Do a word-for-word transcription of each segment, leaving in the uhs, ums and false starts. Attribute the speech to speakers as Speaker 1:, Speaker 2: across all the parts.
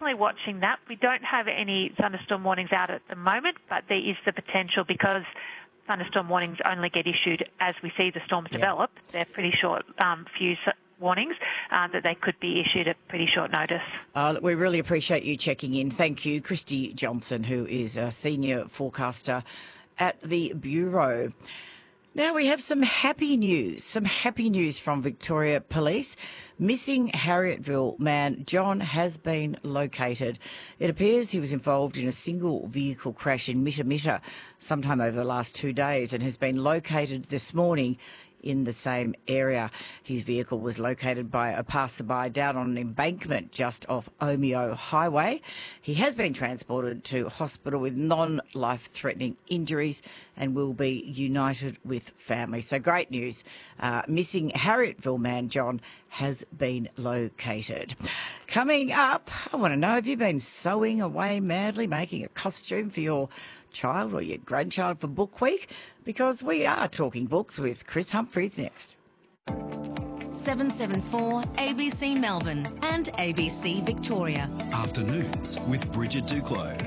Speaker 1: definitely watching that. We don't have any thunderstorm warnings out at the moment, but there is the potential because thunderstorm warnings only get issued as we see the storms
Speaker 2: yeah.
Speaker 1: develop. They're pretty short um, fuse warnings uh, that they could be issued at pretty short notice.
Speaker 2: Uh, we really appreciate you checking in. Thank you, Christy Johnson, who is a senior forecaster at the Bureau. Now we have some happy news, some happy news from Victoria Police. Missing Harriettville man John has been located. It appears he was involved in a single vehicle crash in Mittamitta sometime over the last two days and has been located this morning in the same area. His vehicle was located by a passerby down on an embankment just off Omeo Highway. He has been transported to hospital with non-life-threatening injuries and will be united with family. So great news. Uh, missing Harriettville man John has been located. Coming up, I want to know, have you been sewing away madly, making a costume for your child or your grandchild for Book Week? Because we are talking books with Chris Humphreys next.
Speaker 3: seven seven four A B C Melbourne and A B C Victoria.
Speaker 4: Afternoons with Bridget Duclos.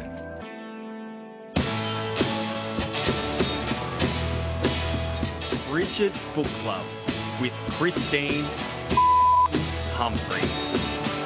Speaker 5: Bridget's Book Club with Christine Humphreys.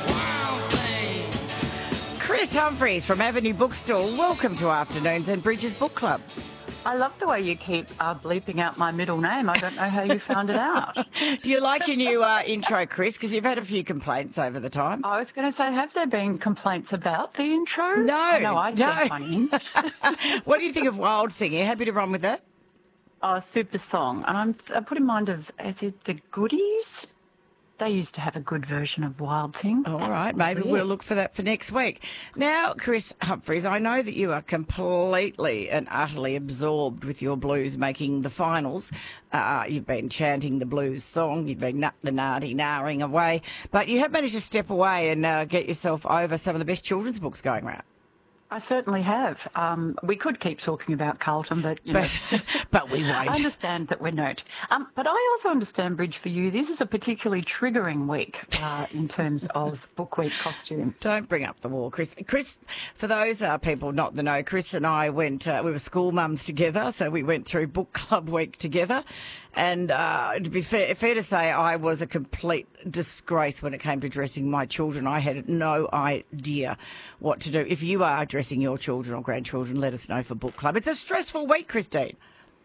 Speaker 2: Chris Humphreys from Avenue Bookstore, welcome to Afternoons and Bridget's Book Club.
Speaker 6: I love the way you keep uh, bleeping out my middle name. I don't know how you found it out.
Speaker 2: Do you like your new uh, intro, Chris? Because you've had a few complaints over the time.
Speaker 6: I was going to say, have there been complaints about the intro?
Speaker 2: No.
Speaker 6: No, I
Speaker 2: no.
Speaker 6: think funny.
Speaker 2: What do you think of Wild Thing? Are you happy to run with that?
Speaker 6: Oh, super song. And I'm, I put in mind of, is it the Goodies? They used to have a good version of Wild Thing.
Speaker 2: All right, maybe we'll look for that for next week. Now, Chris Humphreys, I know that you are completely and utterly absorbed with your blues making the finals. Uh, you've been chanting the blues song, you've been nut-na-nardy-narring away, but you have managed to step away and uh, get yourself over some of the best children's books going around.
Speaker 6: I certainly have. Um, we could keep talking about Carlton, but you know,
Speaker 2: but, but we won't.
Speaker 6: I understand that we're not. Um, but I also understand, Bridge, for you, this is a particularly triggering week uh, in terms of Book Week costumes.
Speaker 2: Don't bring up the war, Chris. Chris, for those uh, people not to know, Chris and I went. Uh, we were school mums together, so we went through Book Club Week together. And uh, to be fair, fair to say, I was a complete disgrace when it came to dressing my children. I had no idea what to do. If you are dressing your children or grandchildren, let us know for Book Club. It's a stressful week, Christine.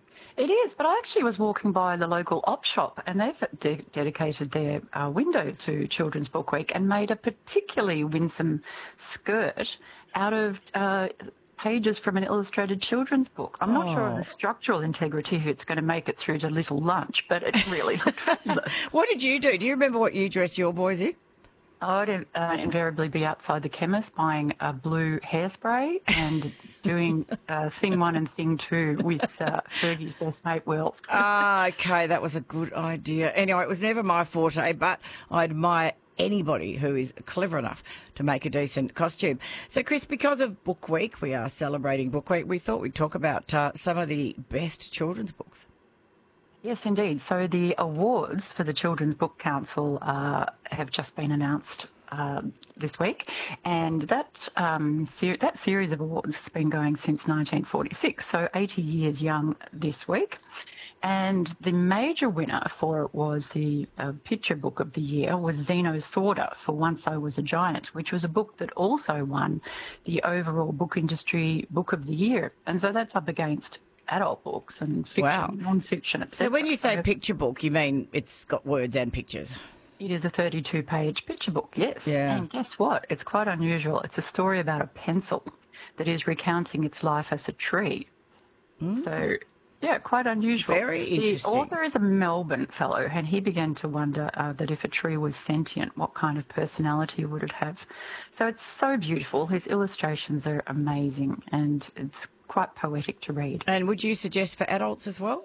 Speaker 6: It is, but I actually was walking by the local op shop and they've de- dedicated their uh, window to Children's Book Week and made a particularly winsome skirt out of Uh, pages from an illustrated children's book. I'm not
Speaker 2: oh.
Speaker 6: sure of the structural integrity if it's going to make it through to Little Lunch, but it really looked fabulous.
Speaker 2: What did you do? Do you remember what you dressed your boys in?
Speaker 6: I would uh, invariably be outside the chemist buying a blue hairspray and doing uh, thing one and thing two with uh, Fergie's best mate, Will.
Speaker 2: Ah, okay, that was a good idea. Anyway, it was never my forte, but I admire anybody who is clever enough to make a decent costume. So, Chris, because of Book Week, we are celebrating Book Week, we thought we'd talk about uh, some of the best children's books.
Speaker 6: Yes, indeed. So the awards for the Children's Book Council uh, have just been announced uh, this week, and that um, ser- that series of awards has been going since nineteen forty-six, so eighty years young this week. And the major winner for it was the uh, picture book of the year was Zeno Sorda for Once I Was a Giant, which was a book that also won the overall book industry book of the year. And so that's up against adult books and fiction,
Speaker 2: wow.
Speaker 6: non-fiction, et cetera.
Speaker 2: So when you say
Speaker 6: so
Speaker 2: picture book, you mean it's got words and pictures?
Speaker 6: It is a thirty-two page picture book, yes.
Speaker 2: Yeah.
Speaker 6: And guess what? It's quite unusual. It's a story about a pencil that is recounting its life as a tree. Mm. So, yeah, quite unusual.
Speaker 2: Very interesting.
Speaker 6: The author is a Melbourne fellow, and he began to wonder uh, that if a tree was sentient, what kind of personality would it have? So it's so beautiful. His illustrations are amazing, and it's quite poetic to read.
Speaker 2: And would you suggest for adults as well?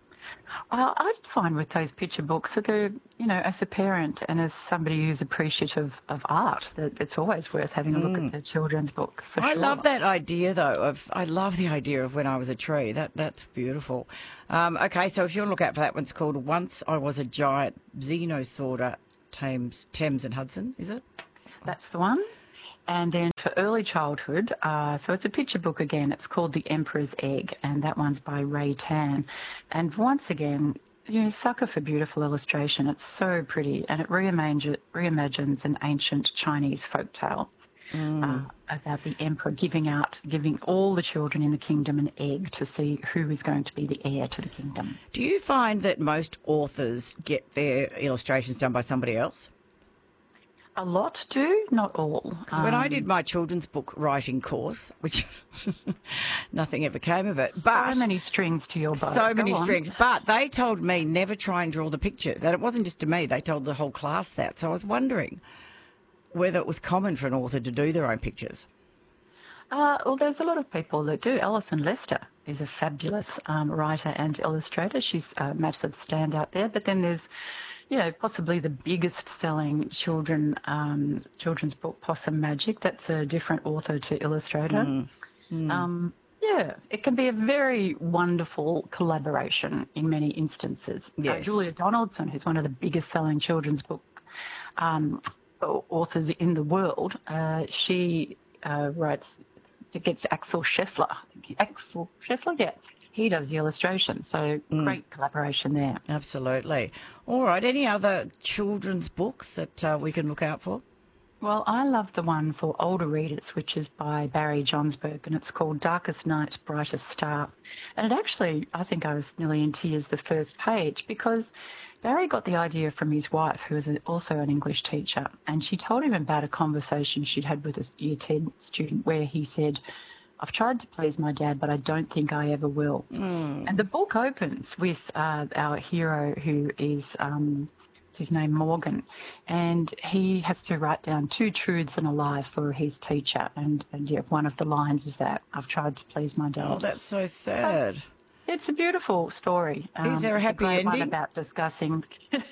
Speaker 6: Uh, I'd find with those picture books that they're, you know, as a parent and as somebody who's appreciative of art, that it's always worth having a look mm. at the children's books. For
Speaker 2: I
Speaker 6: sure.
Speaker 2: love that idea, though. Of I love the idea of When I Was a Tree. That that's beautiful. Um, okay, so if you want to look out for that one, it's called Once I Was a Giant. Zeno Sorda, Thames, Thames and Hudson, is it?
Speaker 6: That's the one. And then for early childhood, uh, so it's a picture book again. It's called The Emperor's Egg, and that one's by Ray Tan. And once again, you know, sucker for beautiful illustration. It's so pretty, and it reimagine, reimagines an ancient Chinese folktale mm. uh, about the emperor giving out, giving all the children in the kingdom an egg to see who is going to be the heir to the kingdom.
Speaker 2: Do you find that most authors get their illustrations done by somebody else?
Speaker 6: A lot do, not all.
Speaker 2: Because um, when I did my children's book writing course, which nothing ever came of it, but
Speaker 6: so many strings to your bow.
Speaker 2: So
Speaker 6: Go
Speaker 2: many
Speaker 6: on.
Speaker 2: strings. But they told me never try and draw the pictures, and it wasn't just to me; they told the whole class that. So I was wondering whether it was common for an author to do their own pictures.
Speaker 6: Uh, well, there's a lot of people that do. Alison Lester is a fabulous um, writer and illustrator. She's a massive standout there. But then there's, you know, possibly the biggest selling children um, children's book, Possum Magic. That's a different author to illustrator. Mm. Mm. Um, yeah, it can be a very wonderful collaboration in many instances.
Speaker 2: Yes.
Speaker 6: Uh, Julia Donaldson, who's one of the biggest selling children's book um, authors in the world, uh, she uh, writes, gets Axel Scheffler. Axel Scheffler, yeah. He does the illustration, so mm. great collaboration there.
Speaker 2: Absolutely. All right, any other children's books that uh, we can look out for?
Speaker 6: Well, I love the one for older readers, which is by Barry Johnsberg, and it's called Darkest Night, Brightest Star. And it actually, I think I was nearly in tears the first page, because Barry got the idea from his wife, who is also an English teacher, and she told him about a conversation she'd had with a Year ten student where he said, I've tried to please my dad, but I don't think I ever will. Mm. And the book opens with uh, our hero, who is, um, his name Morgan, and he has to write down two truths and a lie for his teacher. And, and yeah, one of the lines is that, I've tried to please my dad.
Speaker 2: Oh, that's so sad.
Speaker 6: So, it's a beautiful story.
Speaker 2: Um, is there a happy
Speaker 6: a great
Speaker 2: ending?
Speaker 6: One about discussing.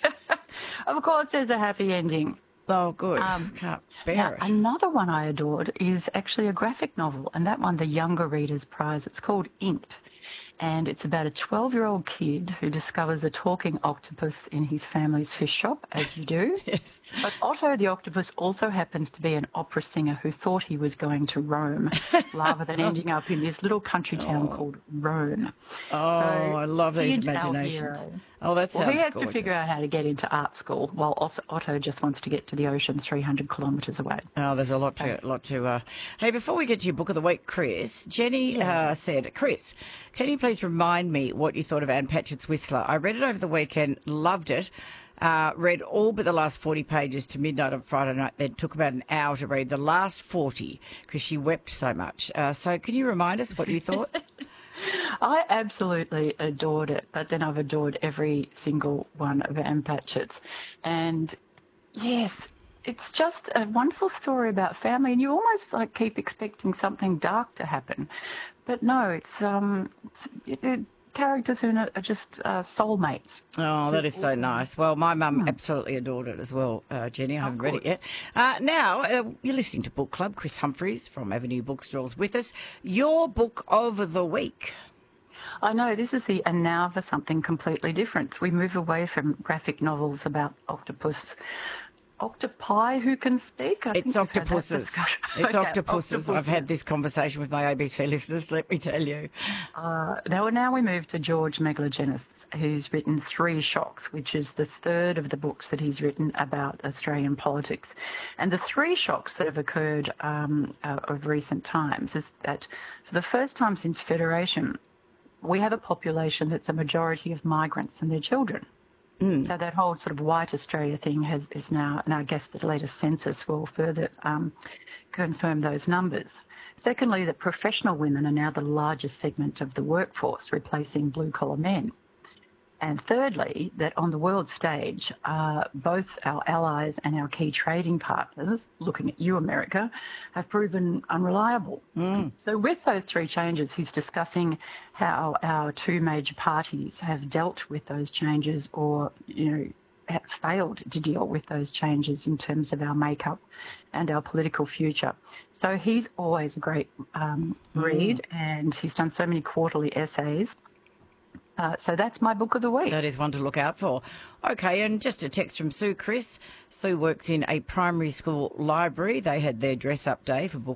Speaker 6: Of course, there's a happy ending.
Speaker 2: Oh, good.
Speaker 6: Um,
Speaker 2: Can't bear
Speaker 6: now,
Speaker 2: it.
Speaker 6: Another one I adored is actually a graphic novel, and that won the Younger Readers Prize. It's called Inked, and it's about a twelve-year-old kid who discovers a talking octopus in his family's fish shop, as you do.
Speaker 2: Yes.
Speaker 6: But Otto the octopus also happens to be an opera singer who thought he was going to Rome, rather than ending up in this little country town oh. called Rome.
Speaker 2: Oh, so I love these imaginations. Oh, that sounds
Speaker 6: Well, he has
Speaker 2: gorgeous.
Speaker 6: to figure out how to get into art school, while Otto just wants to get to the ocean three hundred kilometres away.
Speaker 2: Oh, there's a lot to... lot to. Uh... Hey, before we get to your book of the week, Chris, Jenny yeah. uh, said, Chris, can you please remind me what you thought of Anne Patchett's Whistler? I read it over the weekend, loved it, uh, read all but the last forty pages to midnight on Friday night, then took about an hour to read the last forty because she wept so much. Uh, so can you remind us what you thought?
Speaker 6: I absolutely adored it, but then I've adored every single one of Anne Patchett's. And yes, it's just a wonderful story about family, and you almost like keep expecting something dark to happen. But no, it's um, it's, it, characters who are just uh, soulmates.
Speaker 2: Oh, that is so nice. Well, my mum hmm. absolutely adored it as well, uh, Jenny. I haven't read it yet. Uh, now, uh, you're listening to Book Club. Chris Humphreys from Avenue Bookstores with us. Your book of the week.
Speaker 6: I know, this is the and now for something completely different. We move away from graphic novels about octopus. Octopi who can speak? I
Speaker 2: it's octopuses. It's
Speaker 6: okay,
Speaker 2: octopuses. I've had this conversation with my A B C listeners, let me tell you.
Speaker 6: Uh, now, now we move to George Megalogenis, who's written Three Shocks, which is the third of the books that he's written about Australian politics. And the three shocks that have occurred um, uh, of recent times is that for the first time since Federation, we have a population that's a majority of migrants and their children. Mm. So that whole sort of white Australia thing has, is now, and I guess the latest census will further um, confirm those numbers. Secondly, that professional women are now the largest segment of the workforce, replacing blue-collar men. And thirdly, that on the world stage, uh, both our allies and our key trading partners, looking at you, America, have proven unreliable. Mm. So with those three changes, he's discussing how our two major parties have dealt with those changes or, you know, have failed to deal with those changes in terms of our makeup and our political future. So he's always a great um, read, mm. and he's done so many quarterly essays. Uh, so that's my book of the week.
Speaker 2: That is one to look out for. Okay, and just a text from Sue Chris. Sue works in a primary school library. They had their dress-up day for book